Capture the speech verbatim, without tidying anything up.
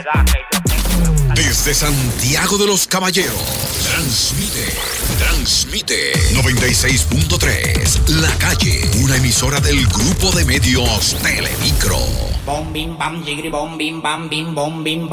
Desde Santiago de los Caballeros, transmite, transmite noventa y seis punto tres, La Calle, una emisora del grupo de medios Telemicro. Bom, bim, bam, jigri, bom, bim, bam, bim, bom, bim,